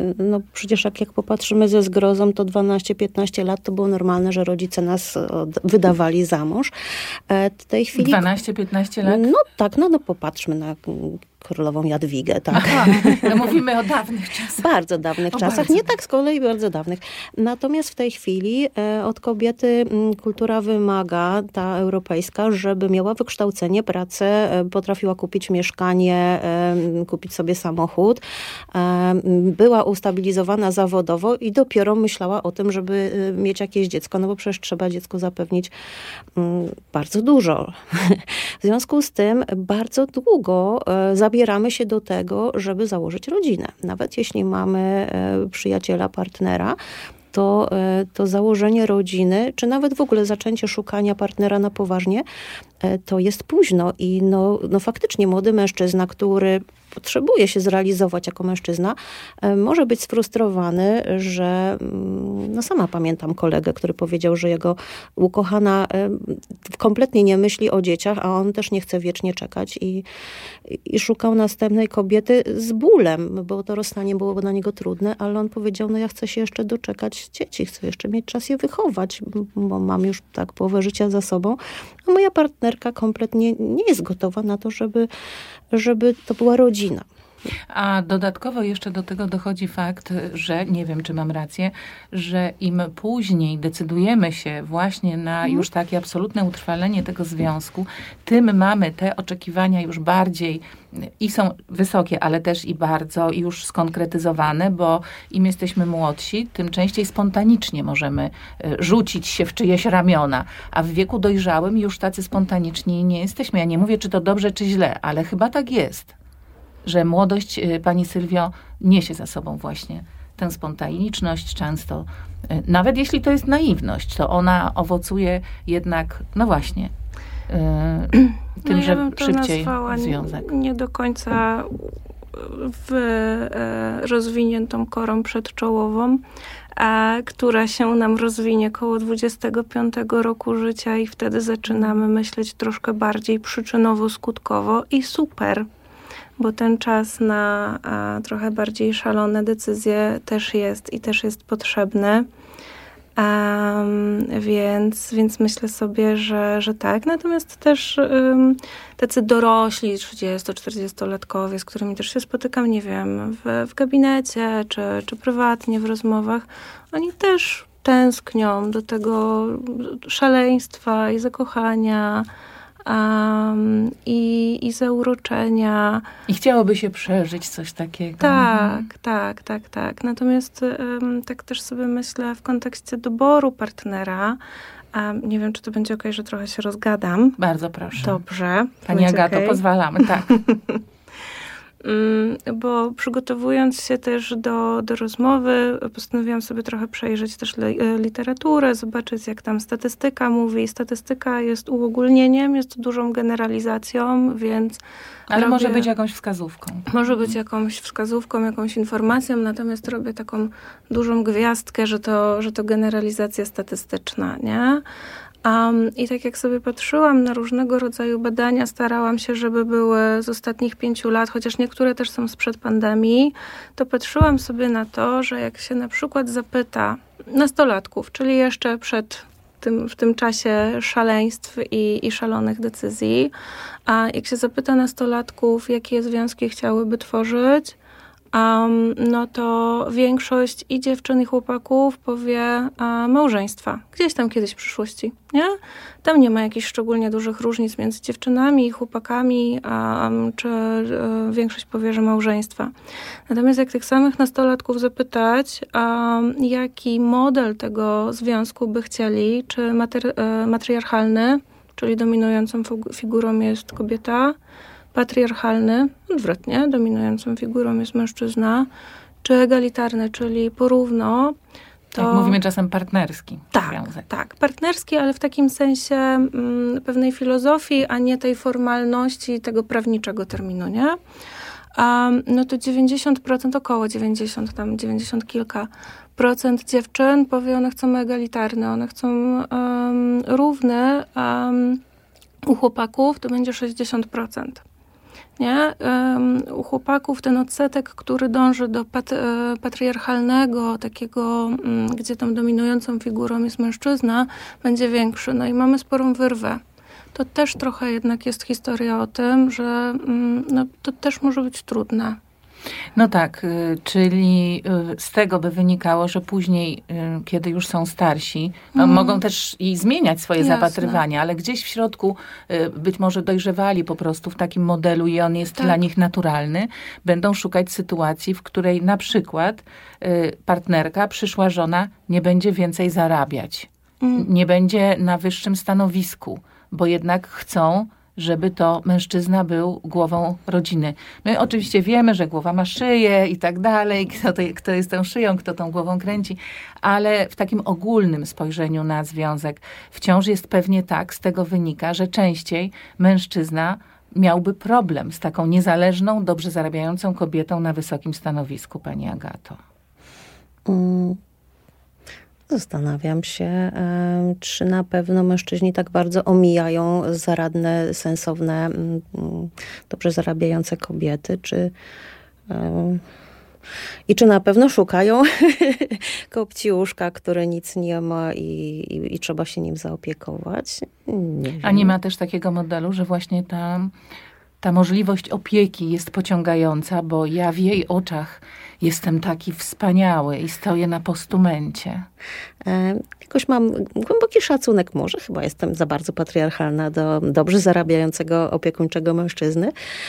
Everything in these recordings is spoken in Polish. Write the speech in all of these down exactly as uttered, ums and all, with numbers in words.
no przecież jak, jak popatrzymy ze zgrozą, to dwanaście piętnaście lat to było normalne, że rodzice nas wydawali za mąż. W tej chwili... dwanaście piętnaście lat? No tak, no, no popatrzmy na królową Jadwigę, tak. Aha, no mówimy o dawnych czasach. Bardzo dawnych o czasach, bardzo. nie tak z kolei bardzo dawnych. Natomiast w tej chwili e, od kobiety m, kultura wymaga, ta europejska, żeby miała wykształcenie, pracę, e, potrafiła kupić mieszkanie, e, kupić sobie samochód, e, była ustabilizowana zawodowo i dopiero myślała o tym, żeby e, mieć jakieś dziecko, no bo przecież trzeba dziecku zapewnić m, bardzo dużo. W związku z tym bardzo długo e, zabieramy się do tego, żeby założyć rodzinę. Nawet jeśli mamy e, przyjaciela, partnera, to, e, to założenie rodziny, czy nawet w ogóle zaczęcie szukania partnera na poważnie, e, to jest późno. I no, no faktycznie młody mężczyzna, który potrzebuje się zrealizować jako mężczyzna, e, może być sfrustrowany, że mm, no sama pamiętam kolegę, który powiedział, że jego ukochana e, kompletnie nie myśli o dzieciach, a on też nie chce wiecznie czekać i, i szukał następnej kobiety z bólem, bo to rozstanie było dla niego trudne, ale on powiedział, no ja chcę się jeszcze doczekać dzieci, chcę jeszcze mieć czas je wychować, bo mam już tak połowę życia za sobą, a moja partnerka kompletnie nie jest gotowa na to, żeby, żeby to była rodzina. A dodatkowo jeszcze do tego dochodzi fakt, że, nie wiem, czy mam rację, że im później decydujemy się właśnie na Mhm. już takie absolutne utrwalenie tego związku, tym mamy te oczekiwania już bardziej i są wysokie, ale też i bardzo już skonkretyzowane, bo im jesteśmy młodsi, tym częściej spontanicznie możemy rzucić się w czyjeś ramiona, a w wieku dojrzałym już tacy spontaniczni nie jesteśmy. Ja nie mówię, czy to dobrze, czy źle, ale chyba tak jest, że młodość, pani Sylwio, niesie za sobą właśnie tę spontaniczność często. Nawet jeśli to jest naiwność, to ona owocuje jednak, no właśnie, yy, tym, no, ja że bym to szybciej nazwała związek. Nie do końca w e, rozwiniętą korą przedczołową, a która się nam rozwinie koło dwudziestego piątego roku życia i wtedy zaczynamy myśleć troszkę bardziej przyczynowo-skutkowo i super. Bo ten czas na a, trochę bardziej szalone decyzje też jest i też jest potrzebny. Um, więc, więc myślę sobie, że, że tak. Natomiast też um, tacy dorośli, trzydziesto-czterdziestolatkowie, z którymi też się spotykam, nie wiem, w, w gabinecie czy, czy prywatnie w rozmowach, oni też tęsknią do tego szaleństwa i zakochania, Um, i, i zauroczenia. I chciałoby się przeżyć coś takiego. Tak, tak, tak, tak. Natomiast um, tak też sobie myślę w kontekście doboru partnera. Um, nie wiem, czy to będzie okej, że trochę się rozgadam. Bardzo proszę. Dobrze. Pani Agato, okay. pozwalamy, tak. Bo przygotowując się też do, do rozmowy, postanowiłam sobie trochę przejrzeć też literaturę, zobaczyć, jak tam statystyka mówi. Statystyka jest uogólnieniem, jest dużą generalizacją, więc... Ale robię, może być jakąś wskazówką. Może być jakąś wskazówką, jakąś informacją, natomiast robię taką dużą gwiazdkę, że to, że to generalizacja statystyczna, nie? Um, I tak jak sobie patrzyłam na różnego rodzaju badania, starałam się, żeby były z ostatnich pięciu lat, chociaż niektóre też są sprzed pandemii, to patrzyłam sobie na to, że jak się na przykład zapyta nastolatków, czyli jeszcze przed tym, w tym czasie szaleństw i, i szalonych decyzji, a jak się zapyta nastolatków, jakie związki chciałyby tworzyć, Um, no to większość i dziewczyn, i chłopaków powie um, małżeństwa. Gdzieś tam kiedyś w przyszłości, nie? Tam nie ma jakichś szczególnie dużych różnic między dziewczynami i chłopakami, um, czy um, większość powie, że małżeństwa. Natomiast jak tych samych nastolatków zapytać, um, jaki model tego związku by chcieli, czy matry, e, matriarchalny, czyli dominującą figurą jest kobieta, patriarchalny, odwrotnie, dominującą figurą jest mężczyzna, czy egalitarny, czyli porówno. To... Jak mówimy czasem partnerski tak, związek. Tak, partnerski, ale w takim sensie mm, pewnej filozofii, a nie tej formalności tego prawniczego terminu, nie? Um, no to dziewięćdziesiąt procent, około dziewięćdziesiąt, tam dziewięćdziesiąt kilka procent dziewczyn powie, one chcą egalitarne, one chcą um, równe, um, u chłopaków to będzie sześćdziesiąt procent. Nie? U chłopaków ten odsetek, który dąży do pat, patriarchalnego, takiego, gdzie tą dominującą figurą jest mężczyzna, będzie większy. No i mamy sporą wyrwę. To też trochę jednak jest historia o tym, że no, to też może być trudne. No tak, czyli z tego by wynikało, że później, kiedy już są starsi, no, mm. mogą też i zmieniać swoje Jasne. zapatrywania, ale gdzieś w środku być może dojrzewali po prostu w takim modelu i on jest tak. dla nich naturalny, będą szukać sytuacji, w której na przykład partnerka, przyszła żona nie będzie więcej zarabiać, mm. nie będzie na wyższym stanowisku, bo jednak chcą, żeby to mężczyzna był głową rodziny. My oczywiście wiemy, że głowa ma szyję i tak dalej, kto, to, kto jest tą szyją, kto tą głową kręci, ale w takim ogólnym spojrzeniu na związek wciąż jest pewnie tak, z tego wynika, że częściej mężczyzna miałby problem z taką niezależną, dobrze zarabiającą kobietą na wysokim stanowisku, pani Agato. Mm. Zastanawiam się, czy na pewno mężczyźni tak bardzo omijają zaradne, sensowne, dobrze zarabiające kobiety, czy i czy na pewno szukają kopciuszka, który nic nie ma i, i, i trzeba się nim zaopiekować. Nie wiem. A nie ma też takiego modelu, że właśnie ta, ta możliwość opieki jest pociągająca, bo ja w jej oczach jestem taki wspaniały i stoję na postumencie. E, jakoś mam głęboki szacunek, może chyba jestem za bardzo patriarchalna do dobrze zarabiającego opiekuńczego mężczyzny.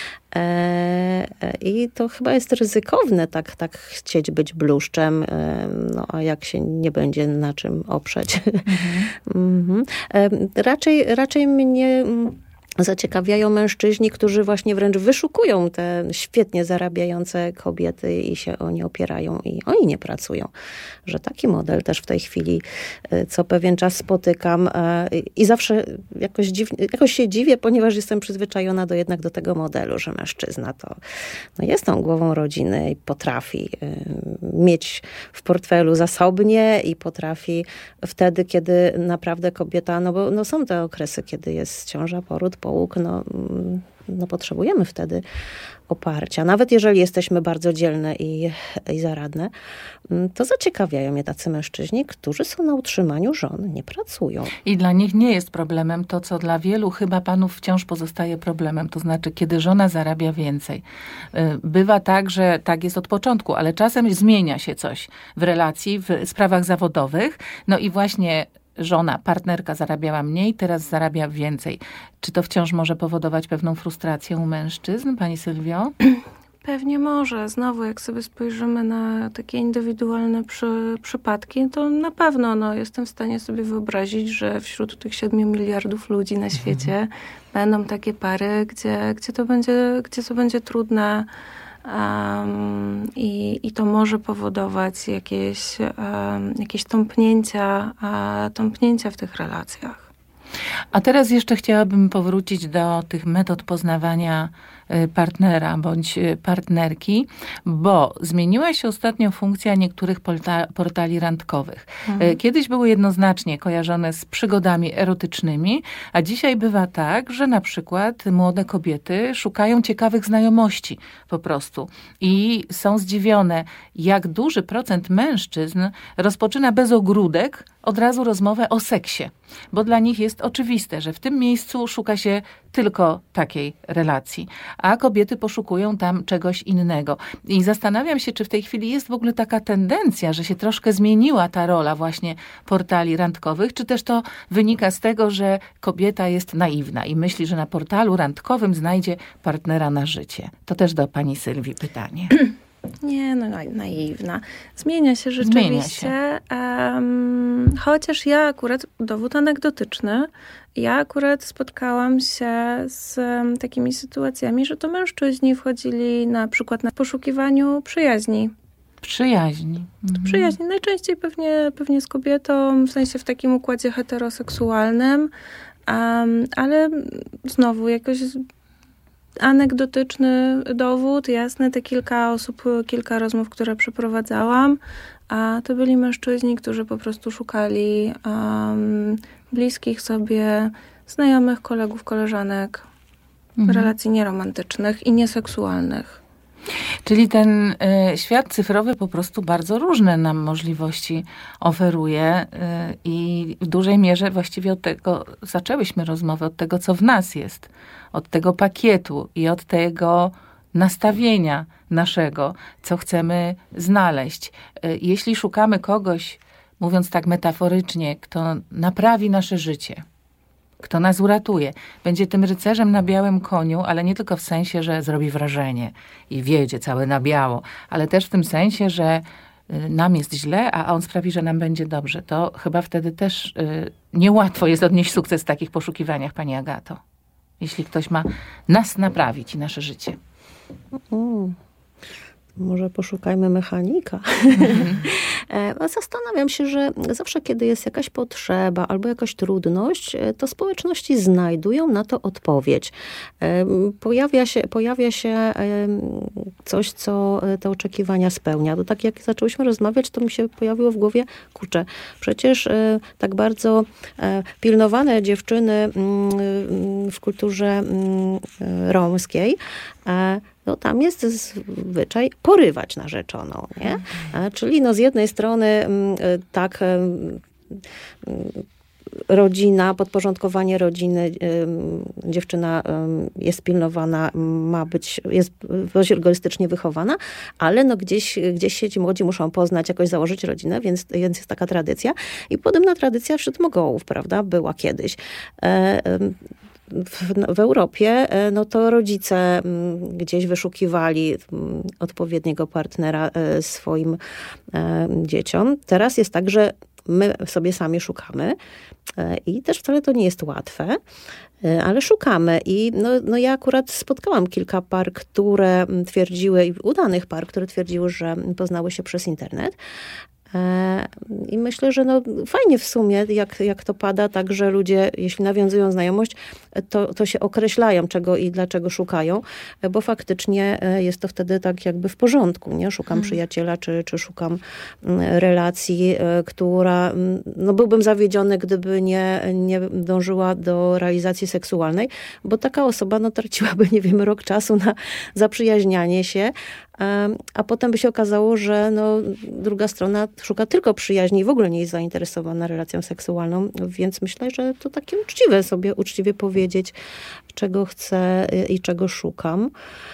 E, I to chyba jest ryzykowne, tak, tak chcieć być bluszczem, e, no a jak się nie będzie na czym oprzeć. Mhm. e, raczej, raczej mnie zaciekawiają mężczyźni, którzy właśnie wręcz wyszukują te świetnie zarabiające kobiety i się o nie opierają i oni nie pracują. Że taki model też w tej chwili co pewien czas spotykam i zawsze jakoś, dziwnie, jakoś się dziwię, ponieważ jestem przyzwyczajona do jednak do tego modelu, że mężczyzna to no jest tą głową rodziny i potrafi mieć w portfelu zasobnie i potrafi wtedy, kiedy naprawdę kobieta, no bo no są te okresy, kiedy jest ciąża, poród, połóg, no, no potrzebujemy wtedy oparcia. Nawet jeżeli jesteśmy bardzo dzielne i, i zaradne, to zaciekawiają mnie tacy mężczyźni, którzy są na utrzymaniu żon, nie pracują. I dla nich nie jest problemem to, co dla wielu chyba panów wciąż pozostaje problemem. To znaczy, kiedy żona zarabia więcej. Bywa tak, że tak jest od początku, ale czasem zmienia się coś w relacji, w sprawach zawodowych. No i właśnie żona, partnerka zarabiała mniej, teraz zarabia więcej. Czy to wciąż może powodować pewną frustrację u mężczyzn, pani Sylwio? Pewnie może. Znowu, jak sobie spojrzymy na takie indywidualne przy, przypadki, to na pewno no, jestem w stanie sobie wyobrazić, że wśród tych siedmiu miliardów ludzi na świecie mhm. będą takie pary, gdzie, gdzie, to będzie, gdzie to będzie trudne. Um, i, I to może powodować jakieś, um, jakieś tąpnięcia, uh, tąpnięcia w tych relacjach. A teraz jeszcze chciałabym powrócić do tych metod poznawania partnera bądź partnerki, bo zmieniła się ostatnio funkcja niektórych porta- portali randkowych. Mhm. Kiedyś były jednoznacznie kojarzone z przygodami erotycznymi, a dzisiaj bywa tak, że na przykład młode kobiety szukają ciekawych znajomości po prostu i są zdziwione, jak duży procent mężczyzn rozpoczyna bez ogródek od razu rozmowę o seksie, bo dla nich jest oczywiste, że w tym miejscu szuka się tylko takiej relacji, a kobiety poszukują tam czegoś innego. I zastanawiam się, czy w tej chwili jest w ogóle taka tendencja, że się troszkę zmieniła ta rola właśnie portali randkowych, czy też to wynika z tego, że kobieta jest naiwna i myśli, że na portalu randkowym znajdzie partnera na życie. To też do pani Sylwii pytanie. Nie, no naiwna. Zmienia się rzeczywiście. Zmienia się. Um, chociaż ja akurat, dowód anegdotyczny, ja akurat spotkałam się z um, takimi sytuacjami, że to mężczyźni wchodzili na przykład na poszukiwaniu przyjaźni. Przyjaźni. Mhm. Przyjaźni. Najczęściej pewnie, pewnie z kobietą, w sensie w takim układzie heteroseksualnym, um, ale znowu jakoś anegdotyczny dowód, jasne, te kilka osób, kilka rozmów, które przeprowadzałam, a to byli mężczyźni, którzy po prostu szukali um, bliskich sobie znajomych, kolegów, koleżanek. mhm. relacji nieromantycznych i nieseksualnych. Czyli ten y, świat cyfrowy po prostu bardzo różne nam możliwości oferuje y, i w dużej mierze właściwie od tego zaczęłyśmy rozmowę, od tego, co w nas jest, od tego pakietu i od tego nastawienia naszego, co chcemy znaleźć. Y, jeśli szukamy kogoś, mówiąc tak metaforycznie, kto naprawi nasze życie, kto nas uratuje, będzie tym rycerzem na białym koniu, ale nie tylko w sensie, że zrobi wrażenie i wjedzie cały na biało, ale też w tym sensie, że nam jest źle, a on sprawi, że nam będzie dobrze. To chyba wtedy też y, niełatwo jest odnieść sukces w takich poszukiwaniach, pani Agato. Jeśli ktoś ma nas naprawić i nasze życie. Mm. Może poszukajmy mechanika. Mm-hmm. Zastanawiam się, że zawsze, kiedy jest jakaś potrzeba albo jakaś trudność, to społeczności znajdują na to odpowiedź. Pojawia się, pojawia się coś, co te oczekiwania spełnia. To tak jak zaczęłyśmy rozmawiać, to mi się pojawiło w głowie, kurczę, przecież tak bardzo pilnowane dziewczyny w kulturze romskiej, no tam jest zwyczaj porywać narzeczoną, nie? Czyli no z jednej strony tak rodzina, podporządkowanie rodziny, dziewczyna jest pilnowana, ma być, jest dość egoistycznie wychowana, ale no gdzieś, gdzieś się ci młodzi muszą poznać, jakoś założyć rodzinę, więc, więc jest taka tradycja. I podobna tradycja wśród Mogołów, prawda, była kiedyś. W, w Europie, no to rodzice gdzieś wyszukiwali odpowiedniego partnera swoim dzieciom. Teraz jest tak, że my sobie sami szukamy i też wcale to nie jest łatwe, ale szukamy. I no, no ja akurat spotkałam kilka par, które twierdziły, udanych par, które twierdziły, że poznały się przez internet. I myślę, że no fajnie w sumie, jak, jak to pada, tak, że ludzie, jeśli nawiązują znajomość, to, to się określają, czego i dlaczego szukają, bo faktycznie jest to wtedy tak jakby w porządku, nie? Szukam hmm. przyjaciela, czy, czy szukam relacji, która, no byłbym zawiedziony, gdyby nie, nie dążyła do realizacji seksualnej, bo taka osoba, no traciłaby, nie wiem, rok czasu na zaprzyjaźnianie się, a potem by się okazało, że no, druga strona szuka tylko przyjaźni i w ogóle nie jest zainteresowana relacją seksualną, więc myślę, że to takie uczciwe sobie, uczciwie powiedzieć, czego chcę i czego szukam.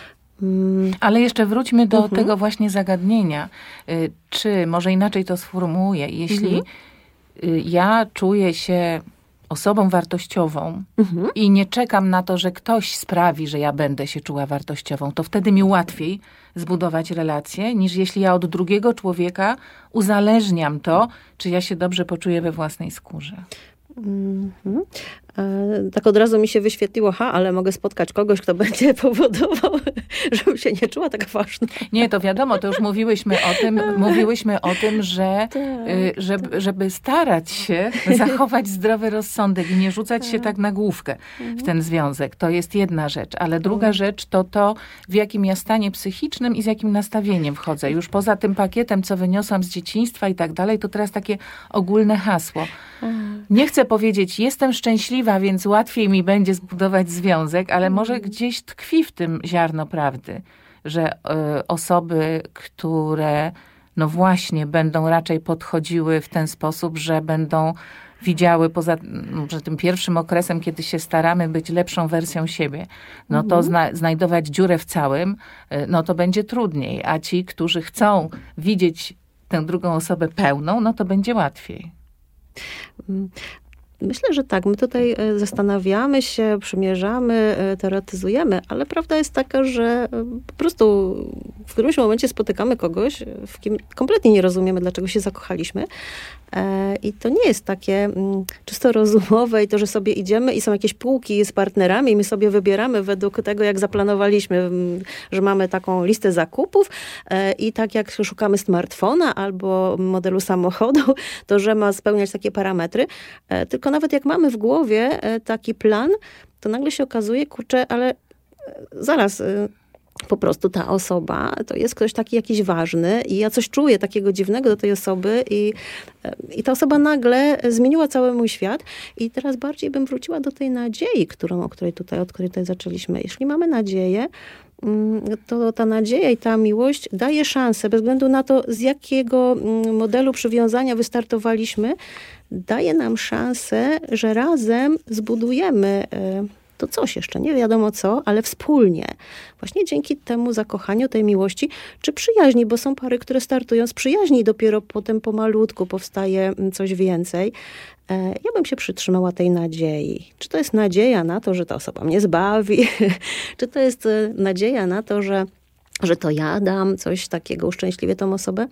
Ale jeszcze wróćmy do mhm. tego właśnie zagadnienia. Czy, może inaczej to sformułuję, jeśli mhm. ja czuję się osobą wartościową mhm. i nie czekam na to, że ktoś sprawi, że ja będę się czuła wartościową, to wtedy mi łatwiej zbudować relacje, niż jeśli ja od drugiego człowieka uzależniam to, czy ja się dobrze poczuję we własnej skórze. Mm-hmm. E, tak od razu mi się wyświetliło, ha, ale mogę spotkać kogoś, kto będzie powodował, żebym się nie czuła tak ważna. Nie, to wiadomo, to już mówiłyśmy o tym, mówiłyśmy o tym, że tak, y, żeby, tak. żeby starać się zachować zdrowy rozsądek i nie rzucać tak. się tak na główkę mhm. w ten związek. To jest jedna rzecz, ale druga mhm. rzecz to to, w jakim ja stanie psychicznym i z jakim nastawieniem wchodzę. Już poza tym pakietem, co wyniosłam z dzieciństwa i tak dalej, to teraz takie ogólne hasło. Nie chcę powiedzieć, jestem szczęśliwa, więc łatwiej mi będzie zbudować związek, ale może gdzieś tkwi w tym ziarno prawdy, że y, osoby, które no właśnie będą raczej podchodziły w ten sposób, że będą widziały poza może tym pierwszym okresem, kiedy się staramy być lepszą wersją siebie, no to zna, znajdować dziurę w całym, no to będzie trudniej. A ci, którzy chcą widzieć tę drugą osobę pełną, no to będzie łatwiej. Myślę, że tak. My tutaj zastanawiamy się, przymierzamy, teoretyzujemy, ale prawda jest taka, że po prostu w którymś momencie spotykamy kogoś, w kim kompletnie nie rozumiemy, dlaczego się zakochaliśmy. I to nie jest takie czysto rozumowe i to, że sobie idziemy i są jakieś półki z partnerami i my sobie wybieramy według tego, jak zaplanowaliśmy, że mamy taką listę zakupów i tak jak szukamy smartfona albo modelu samochodu, to że ma spełniać takie parametry. Tylko nawet jak mamy w głowie taki plan, to nagle się okazuje, kurczę, ale zaraz, po prostu ta osoba to jest ktoś taki jakiś ważny i ja coś czuję takiego dziwnego do tej osoby i, i ta osoba nagle zmieniła cały mój świat i teraz bardziej bym wróciła do tej nadziei, którą, o której tutaj, od której tutaj zaczęliśmy. Jeśli mamy nadzieję, to ta nadzieja i ta miłość daje szansę, bez względu na to, z jakiego modelu przywiązania wystartowaliśmy, daje nam szansę, że razem zbudujemy to coś jeszcze, nie wiadomo co, ale wspólnie. Właśnie dzięki temu zakochaniu, tej miłości, czy przyjaźni, bo są pary, które startują z przyjaźni i dopiero potem pomalutku powstaje coś więcej. Ja bym się przytrzymała tej nadziei. Czy to jest nadzieja na to, że ta osoba mnie zbawi? Czy to jest nadzieja na to, że, że to ja dam coś takiego, uszczęśliwię tą osobę?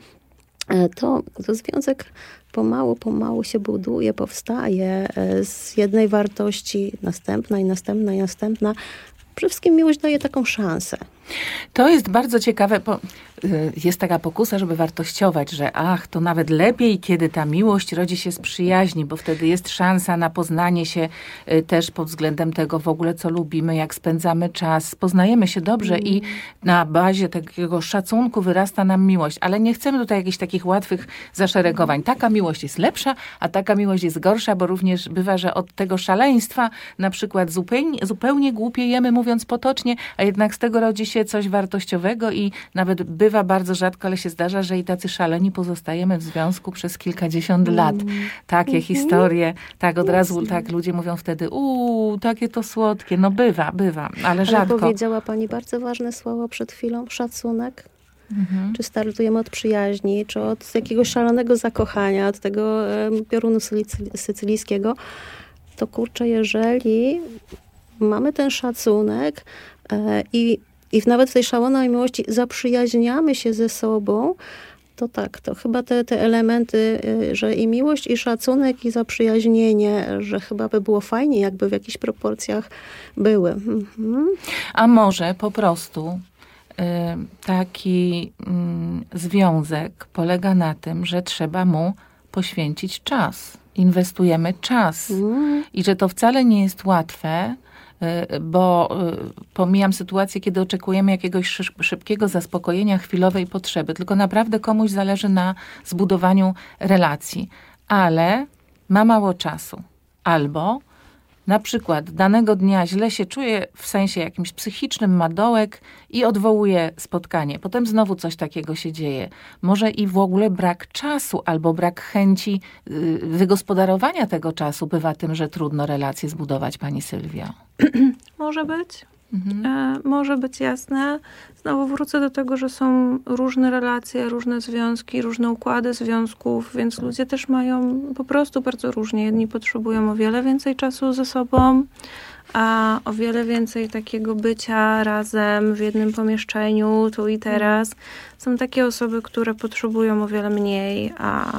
To, to związek pomału, pomału się buduje, powstaje z jednej wartości, następna i następna i następna. Przede wszystkim miłość daje taką szansę. To jest bardzo ciekawe, bo jest taka pokusa, żeby wartościować, że ach, to nawet lepiej, kiedy ta miłość rodzi się z przyjaźni, bo wtedy jest szansa na poznanie się też pod względem tego w ogóle, co lubimy, jak spędzamy czas, poznajemy się dobrze mm. i na bazie takiego szacunku wyrasta nam miłość. Ale nie chcemy tutaj jakichś takich łatwych zaszeregowań. Taka miłość jest lepsza, a taka miłość jest gorsza, bo również bywa, że od tego szaleństwa na przykład zupełnie, zupełnie głupiejemy, mówiąc potocznie, a jednak z tego rodzi się coś wartościowego i nawet bywa bardzo rzadko, ale się zdarza, że i tacy szaleni pozostajemy w związku przez kilkadziesiąt mm. lat. Takie mm-hmm. historie, tak od razu, tak ludzie mówią wtedy, uuu, takie to słodkie. No bywa, bywa, ale, ale rzadko. Powiedziała pani bardzo ważne słowo przed chwilą, szacunek. Mhm. Czy startujemy od przyjaźni, czy od jakiegoś szalonego zakochania, od tego um, piorunu sycylijskiego, to kurczę, jeżeli mamy ten szacunek e, i I nawet w tej szalonej miłości zaprzyjaźniamy się ze sobą, to tak, to chyba te, te elementy, że i miłość, i szacunek, i zaprzyjaźnienie, że chyba by było fajnie, jakby w jakichś proporcjach były. Mhm. A może po prostu y, taki y, związek polega na tym, że trzeba mu poświęcić czas. Inwestujemy czas. Mhm. I że to wcale nie jest łatwe, bo pomijam sytuację, kiedy oczekujemy jakiegoś szybkiego zaspokojenia chwilowej potrzeby, tylko naprawdę komuś zależy na zbudowaniu relacji, ale ma mało czasu. Albo na przykład danego dnia źle się czuje, w sensie jakimś psychicznym, ma dołek i odwołuje spotkanie. Potem znowu coś takiego się dzieje. Może i w ogóle brak czasu albo brak chęci wygospodarowania tego czasu bywa tym, że trudno relacje zbudować, pani Sylwio. Może być. Mhm. E, może być jasne. Znowu wrócę do tego, że są różne relacje, różne związki, różne układy związków, więc ludzie też mają po prostu bardzo różnie. Jedni potrzebują o wiele więcej czasu ze sobą, a o wiele więcej takiego bycia razem w jednym pomieszczeniu, tu i teraz. Są takie osoby, które potrzebują o wiele mniej a,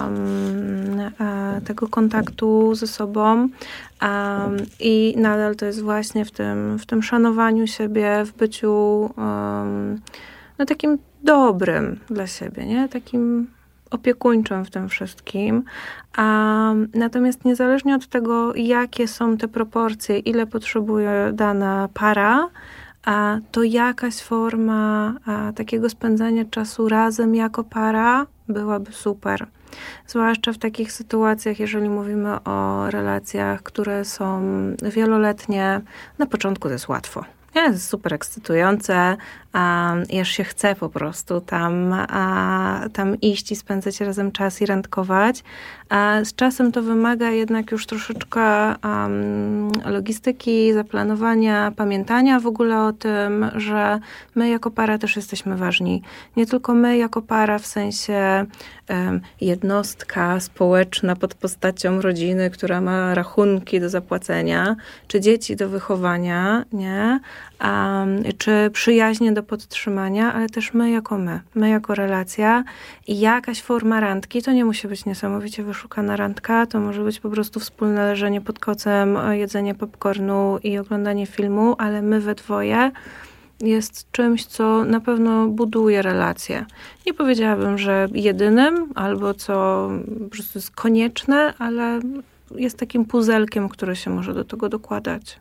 a, tego kontaktu ze sobą a, i nadal to jest właśnie w tym, w tym szanowaniu siebie, w byciu um, no takim dobrym dla siebie, nie? Takim opiekuńczym w tym wszystkim. A, natomiast niezależnie od tego, jakie są te proporcje, ile potrzebuje dana para, a, to jakaś forma a, takiego spędzania czasu razem jako para byłaby super. Zwłaszcza w takich sytuacjach, jeżeli mówimy o relacjach, które są wieloletnie, na początku to jest łatwo. Nie, to jest super ekscytujące, a aż się chce po prostu tam, a, tam iść i spędzać razem czas i randkować. A z czasem to wymaga jednak już troszeczkę um, logistyki, zaplanowania, pamiętania w ogóle o tym, że my jako para też jesteśmy ważni. Nie tylko my jako para w sensie um, jednostka społeczna pod postacią rodziny, która ma rachunki do zapłacenia, czy dzieci do wychowania, nie? Um, czy przyjaźnie do podtrzymania, ale też my jako my, my jako relacja i jakaś forma randki, to nie musi być niesamowicie wyszukana randka, to może być po prostu wspólne leżenie pod kocem, jedzenie popcornu i oglądanie filmu, ale my we dwoje jest czymś, co na pewno buduje relacje. Nie powiedziałabym, że jedynym, albo co po prostu jest konieczne, ale jest takim puzelkiem, które się może do tego dokładać.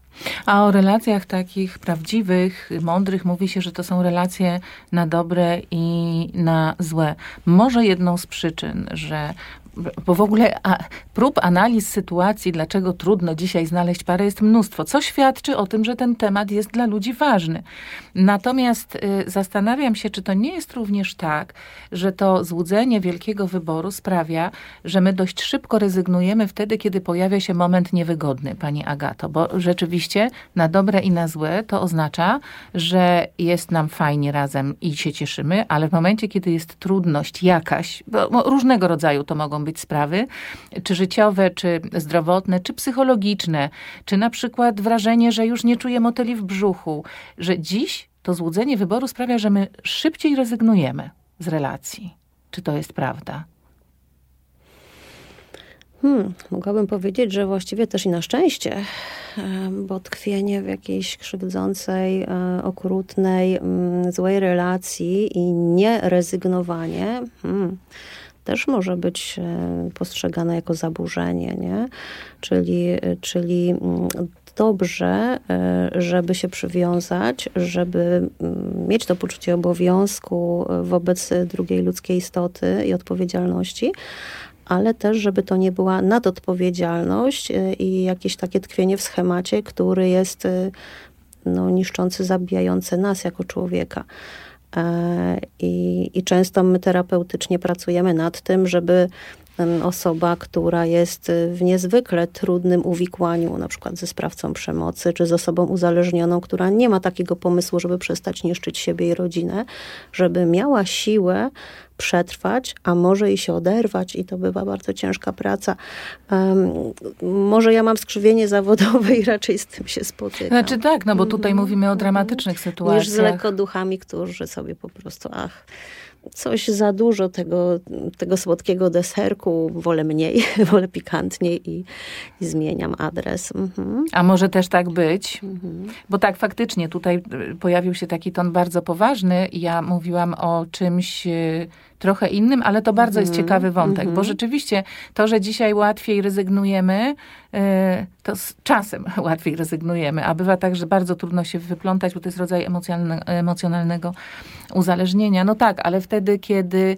A o relacjach takich prawdziwych, mądrych mówi się, że to są relacje na dobre i na złe. Może jedną z przyczyn, że bo w ogóle a, prób analiz sytuacji, dlaczego trudno dzisiaj znaleźć parę, jest mnóstwo, co świadczy o tym, że ten temat jest dla ludzi ważny. Natomiast y, zastanawiam się, czy to nie jest również tak, że to złudzenie wielkiego wyboru sprawia, że my dość szybko rezygnujemy wtedy, kiedy pojawia się moment niewygodny, pani Agato, bo rzeczywiście na dobre i na złe to oznacza, że jest nam fajnie razem i się cieszymy, ale w momencie, kiedy jest trudność jakaś, bo różnego rodzaju to mogą być sprawy, czy życiowe, czy zdrowotne, czy psychologiczne, czy na przykład wrażenie, że już nie czuję motyli w brzuchu, że dziś to złudzenie wyboru sprawia, że my szybciej rezygnujemy z relacji. Czy to jest prawda? Hmm, mogłabym powiedzieć, że właściwie też i na szczęście, bo tkwienie w jakiejś krzywdzącej, okrutnej, złej relacji i nierezygnowanie hmm, też może być postrzegane jako zaburzenie, nie? Czyli, czyli dobrze, żeby się przywiązać, żeby mieć to poczucie obowiązku wobec drugiej ludzkiej istoty i odpowiedzialności, ale też, żeby to nie była nadodpowiedzialność i jakieś takie tkwienie w schemacie, który jest no, niszczący, zabijający nas jako człowieka. I, I często my terapeutycznie pracujemy nad tym, żeby osoba, która jest w niezwykle trudnym uwikłaniu, na przykład ze sprawcą przemocy, czy z osobą uzależnioną, która nie ma takiego pomysłu, żeby przestać niszczyć siebie i rodzinę, żeby miała siłę przetrwać, a może i się oderwać i to bywa bardzo ciężka praca. Um, może ja mam skrzywienie zawodowe i raczej z tym się spotykam. Znaczy tak, no bo tutaj mm-hmm. mówimy o dramatycznych sytuacjach. Niż z lekkoduchami, którzy sobie po prostu, ach, coś za dużo tego, tego słodkiego deserku, wolę mniej, wolę pikantniej i, i zmieniam adres. Mhm. A może też tak być? Mhm. Bo tak, faktycznie tutaj pojawił się taki ton bardzo poważny. Ja mówiłam o czymś trochę innym, ale to bardzo jest ciekawy wątek, mm-hmm. bo rzeczywiście to, że dzisiaj łatwiej rezygnujemy, to z czasem łatwiej rezygnujemy, a bywa tak, że bardzo trudno się wyplątać, bo to jest rodzaj emocjonalne, emocjonalnego uzależnienia. No tak, ale wtedy, kiedy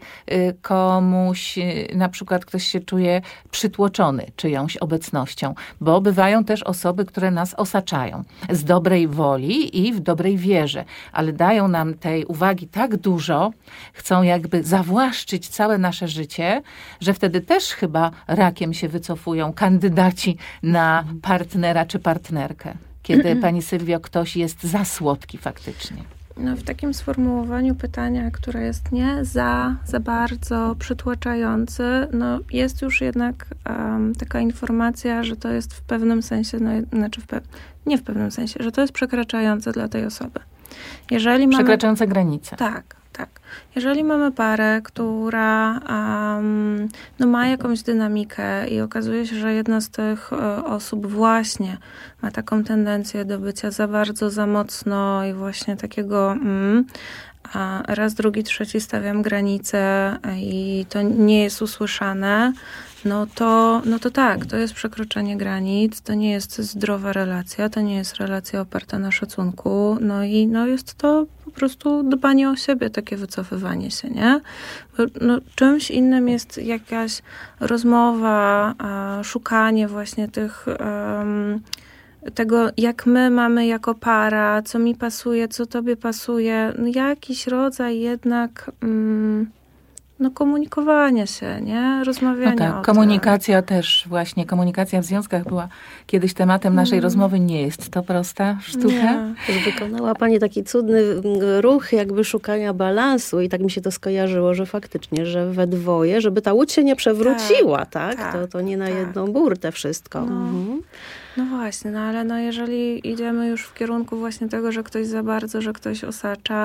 komuś, na przykład ktoś się czuje przytłoczony czyjąś obecnością, bo bywają też osoby, które nas osaczają z dobrej woli i w dobrej wierze, ale dają nam tej uwagi tak dużo, chcą jakby zawłaszczyć całe nasze życie, że wtedy też chyba rakiem się wycofują kandydaci na partnera czy partnerkę. Kiedy, pani Sylwio, ktoś jest za słodki faktycznie. No, w takim sformułowaniu pytania, które jest nie za, za bardzo przytłaczający, no jest już jednak um, taka informacja, że to jest w pewnym sensie, no, znaczy w pe- nie w pewnym sensie, że to jest przekraczające dla tej osoby. Jeżeli mamy, przekraczające granice. Tak, tak. Jeżeli mamy parę, która um, no ma jakąś dynamikę i okazuje się, że jedna z tych e, osób właśnie ma taką tendencję do bycia za bardzo, za mocno i właśnie takiego mm, a raz, drugi, trzeci stawiam granicę i to nie jest usłyszane, no to, no to tak, to jest przekroczenie granic, to nie jest zdrowa relacja, to nie jest relacja oparta na szacunku, no i no jest to po prostu dbanie o siebie, takie wycofywanie się, nie? Bo, no, czymś innym jest jakaś rozmowa, a, szukanie właśnie tych... Um, tego, jak my mamy jako para, co mi pasuje, co tobie pasuje, no jakiś rodzaj jednak mm, no komunikowania się, nie? Rozmawiania no tak, o komunikacja tym. Też właśnie, komunikacja w związkach była kiedyś tematem naszej mm. rozmowy. Nie jest to prosta sztuka. Wykonała pani taki cudny ruch jakby szukania balansu i tak mi się to skojarzyło, że faktycznie, że we dwoje, żeby ta łódź się nie przewróciła, tak? tak? tak to, to nie na tak. jedną burtę wszystko. No. Mhm. No właśnie, no ale no jeżeli idziemy już w kierunku właśnie tego, że ktoś za bardzo, że ktoś osacza,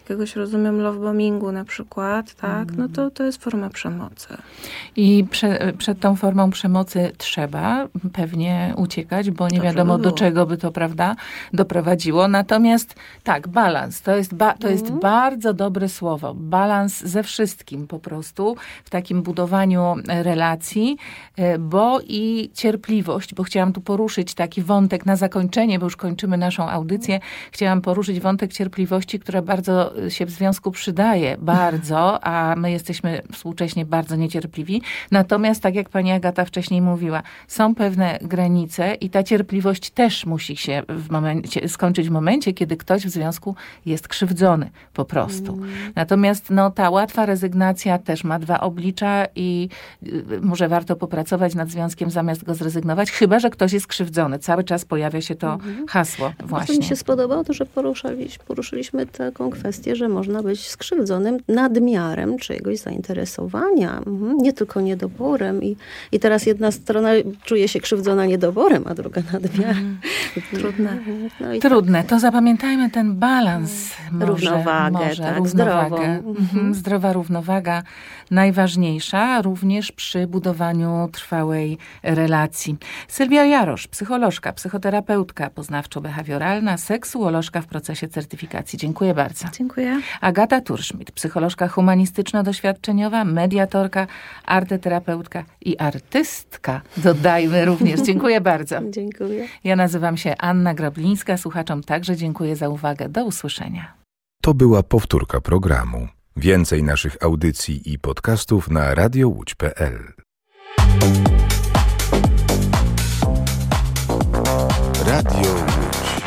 jakiegoś, rozumiem, lovebombingu na przykład, tak, no to to jest forma przemocy. I prze, przed tą formą przemocy trzeba pewnie uciekać, bo nie Dobrze wiadomo by do było. czego by to, prawda, doprowadziło. Natomiast tak, balans, to jest, ba, to jest bardzo dobre słowo. Balans ze wszystkim po prostu w takim budowaniu relacji, bo i cierpliwość, bo chciałam tu poruszyć taki wątek na zakończenie, bo już kończymy naszą audycję. Chciałam poruszyć wątek cierpliwości, która bardzo się w związku przydaje, bardzo, a my jesteśmy współcześnie bardzo niecierpliwi. Natomiast, tak jak pani Agata wcześniej mówiła, są pewne granice i ta cierpliwość też musi się w momencie, skończyć w momencie, kiedy ktoś w związku jest krzywdzony po prostu. Mm. Natomiast no, ta łatwa rezygnacja też ma dwa oblicza i y, może warto popracować nad związkiem zamiast go zrezygnować, chyba że ktoś jest krzywdzony. Cały czas pojawia się to mm. hasło właśnie. Bardzo mi się spodobało to, że poruszaliśmy, poruszyliśmy taką kwestię, że można być skrzywdzonym nadmiarem czyjegoś zainteresowania, mhm. nie tylko niedoborem. I, I teraz jedna strona czuje się krzywdzona niedoborem, a druga nadmiarem. Mm. Trudne. No i Trudne. Tak. To zapamiętajmy ten balans. Może, równowagę, może, tak, równowagę. zdrową. Mhm. Zdrowa równowaga najważniejsza, również przy budowaniu trwałej relacji. Sylwia Jarosz, psycholożka, psychoterapeutka poznawczo-behawioralna, seksuolożka w procesie certyfikacji. Dziękuję bardzo. Dziękuję. Agata Turszmit, psycholożka humanistyczno-doświadczeniowa, mediatorka, arteterapeutka i artystka. Dodajmy również. Dziękuję bardzo. Dziękuję. Ja nazywam się Anna Grablińska. Słuchaczom także dziękuję za uwagę. Do usłyszenia. To była powtórka programu. Więcej naszych audycji i podcastów na radio łódź kropka pe el. Radio